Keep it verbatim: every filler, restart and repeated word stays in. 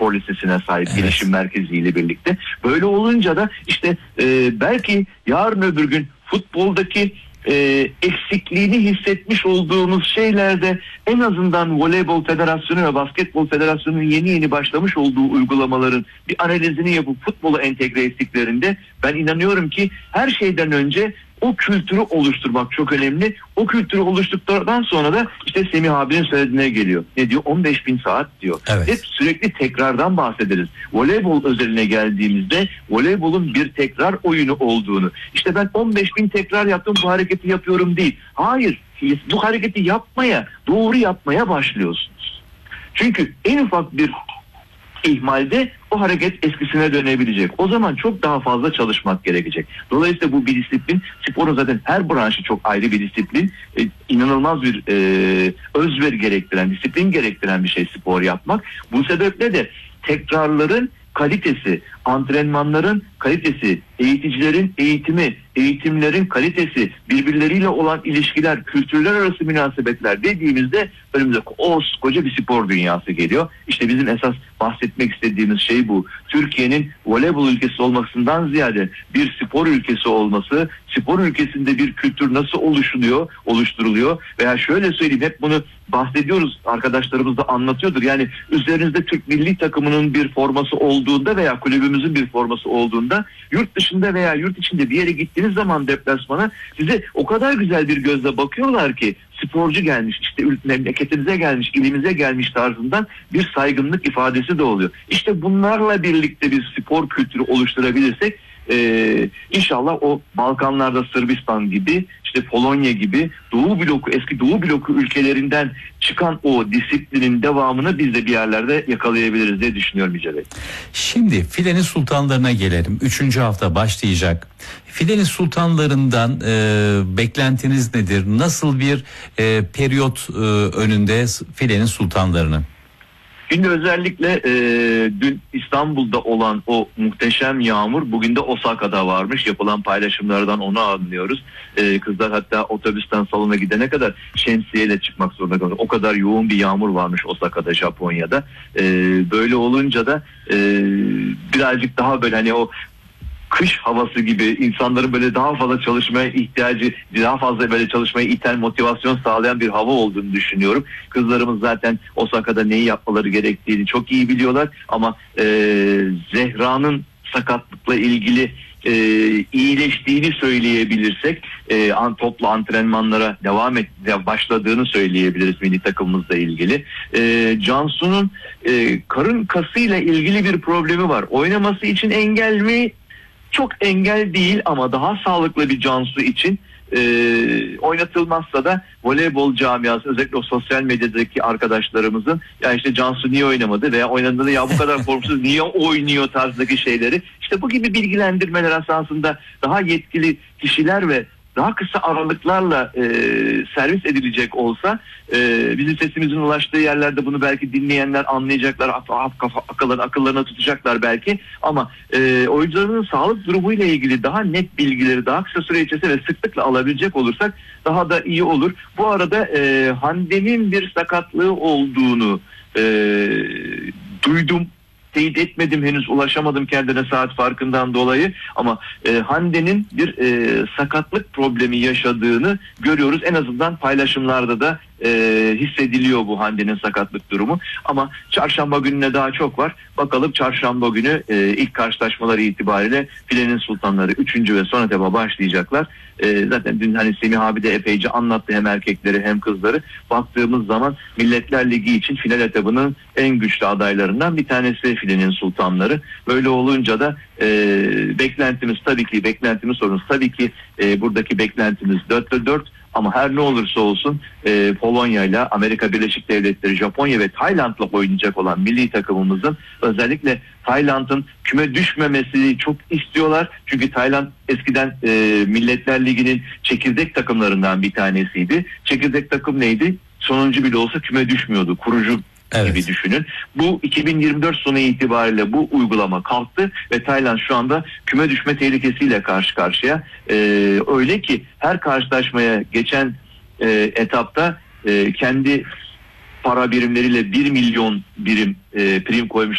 spor lisesine sahip, evet. Gelişim merkeziyle birlikte. Böyle olunca da işte e, belki yarın öbür gün futboldaki e, eksikliğini hissetmiş olduğumuz şeylerde en azından Voleybol Federasyonu ve Basketbol Federasyonu'nun yeni yeni başlamış olduğu uygulamaların bir analizini yapıp futbolu entegre ettiklerinde ben inanıyorum ki her şeyden önce o kültürü oluşturmak çok önemli. O kültürü oluşturduktan sonra da işte Semih abinin söylediğine geliyor. Ne diyor? on beş bin saat diyor. Evet. Hep sürekli tekrardan bahsederiz. Voleybol özeline geldiğimizde voleybolun bir tekrar oyunu olduğunu. İşte ben on beş bin tekrar yaptım, bu hareketi yapıyorum değil. Hayır. Bu hareketi yapmaya, doğru yapmaya başlıyorsunuz. Çünkü en ufak bir ihmalde o hareket eskisine dönebilecek. O zaman çok daha fazla çalışmak gerekecek. Dolayısıyla bu bir disiplin. Sporun zaten her branşı çok ayrı bir disiplin. E, inanılmaz bir e, özveri gerektiren, disiplin gerektiren bir şey spor yapmak. Bu sebeple de tekrarların kalitesi, antrenmanların kalitesi, eğiticilerin eğitimi, eğitimlerin kalitesi, birbirleriyle olan ilişkiler, kültürler arası münasebetler dediğimizde önümüze koca bir spor dünyası geliyor. İşte bizim esas bahsetmek istediğimiz şey bu. Türkiye'nin voleybol ülkesi olmasından ziyade bir spor ülkesi olması, spor ülkesinde bir kültür nasıl oluşuluyor, oluşturuluyor veya şöyle söyleyeyim, hep bunu bahsediyoruz, arkadaşlarımız da anlatıyordur. Yani üzerinizde Türk milli takımının bir forması olduğunda veya kulübümüzün bir forması olduğunda yurt dışında veya yurt içinde bir yere gittiğiniz zaman deplasmana size o kadar güzel bir gözle bakıyorlar ki sporcu gelmiş, işte memleketimize gelmiş, ilimize gelmiş tarzından bir saygınlık ifadesi de oluyor. İşte bunlarla birlikte bir spor kültürü oluşturabilirsek Ee, inşallah o Balkanlarda Sırbistan gibi, işte Polonya gibi Doğu bloku, eski Doğu bloku ülkelerinden çıkan o disiplinin devamını biz de bir yerlerde yakalayabiliriz diye düşünüyorum Yüce Bey. Şimdi filenin sultanlarına gelelim. Üçüncü hafta başlayacak. Filenin sultanlarından e, beklentiniz nedir? Nasıl bir e, periyot e, önünde filenin sultanlarını? Şimdi özellikle e, dün İstanbul'da olan o muhteşem yağmur bugün de Osaka'da varmış. Yapılan paylaşımlardan onu anlıyoruz. E, kızlar hatta otobüsten salona gidene kadar şemsiyeyle çıkmak zorunda kalıyor. O kadar yoğun bir yağmur varmış Osaka'da, Japonya'da. E, böyle olunca da e, birazcık daha böyle hani o kış havası gibi insanların böyle daha fazla çalışmaya ihtiyacı, daha fazla böyle çalışmaya iten, motivasyon sağlayan bir hava olduğunu düşünüyorum. Kızlarımız zaten Osaka'da neyi yapmaları gerektiğini çok iyi biliyorlar ama e, Zehra'nın sakatlıkla ilgili e, iyileştiğini söyleyebilirsek, e, an, toplu antrenmanlara devam et, başladığını söyleyebiliriz milli takımımızla ilgili. E, Cansu'nun e, karın kasıyla ilgili bir problemi var. Oynaması için engel mi? Çok engel değil ama daha sağlıklı bir Cansu için e, oynatılmazsa da voleybol camiası, özellikle o sosyal medyadaki arkadaşlarımızın ya işte Cansu niye oynamadı veya oynadığında ya bu kadar formsuz niye oynuyor tarzındaki şeyleri, işte bu gibi bilgilendirmeler esasında daha yetkili kişiler ve daha kısa aralıklarla e, servis edilecek olsa e, bizim sesimizin ulaştığı yerlerde bunu belki dinleyenler anlayacaklar, akıllarına, akıllarına tutacaklar belki ama e, oyuncuların sağlık durumuyla ilgili daha net bilgileri daha kısa süre içerisinde ve sıklıkla alabilecek olursak daha da iyi olur. Bu arada e, Hande'nin bir sakatlığı olduğunu e, duydum. Teyit etmedim henüz, ulaşamadım kendine saat farkından dolayı ama e, Hande'nin bir e, sakatlık problemi yaşadığını görüyoruz. En azından paylaşımlarda da e, hissediliyor bu Hande'nin sakatlık durumu ama çarşamba gününe daha çok var. Bakalım çarşamba günü e, ilk karşılaşmaları itibariyle filenin sultanları üçüncü ve son etaba başlayacaklar. E, zaten dün hani Semih abi de epeyce anlattı hem erkekleri hem kızları. Baktığımız zaman Milletler Ligi için final etabının en güçlü adaylarından bir tanesi filenin sultanları. Böyle olunca da e, beklentimiz tabii ki beklentimiz sorunuz tabii ki e, buradaki beklentimiz dörtte dört. Ama her ne olursa olsun e, Polonya ile Amerika Birleşik Devletleri, Japonya ve Tayland'la oynayacak olan milli takımımızın özellikle Tayland'ın küme düşmemesini çok istiyorlar. Çünkü Tayland eskiden e, Milletler Ligi'nin çekirdek takımlarından bir tanesiydi. Çekirdek takım neydi? Sonuncu bile olsa küme düşmüyordu. Kurucu evet. gibi düşünün. Bu iki bin yirmi dört sonu itibariyle bu uygulama kalktı ve Tayland şu anda küme düşme tehlikesiyle karşı karşıya. Ee, öyle ki her karşılaşmaya geçen e, etapta e, kendi para birimleriyle bir milyon birim e, prim koymuş